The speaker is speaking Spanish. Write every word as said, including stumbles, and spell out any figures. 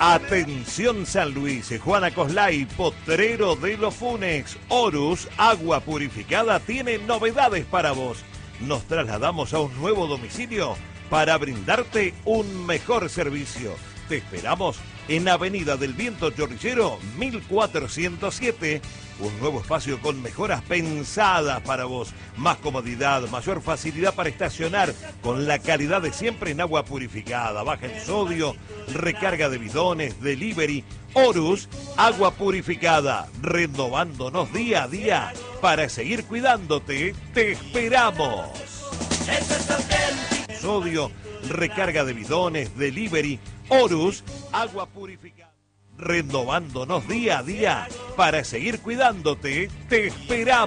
Atención San Luis, Juana Coslay, Potrero de los Funes, Horus, agua purificada, tiene novedades para vos. Nos trasladamos a un nuevo domicilio para brindarte un mejor servicio. Te esperamos en Avenida del Viento Chorrillero mil cuatrocientos siete, un nuevo espacio con mejoras pensadas para vos, más comodidad, mayor facilidad para estacionar, con la calidad de siempre en agua purificada, baja en sodio, recarga de bidones, delivery. Horus, agua purificada, renovándonos día a día para seguir cuidándote. Te esperamos. Eso es auténtico. Sodio, recarga de bidones, delivery. Horus, agua purificada, renovándonos día a día para seguir cuidándote. Te esperamos.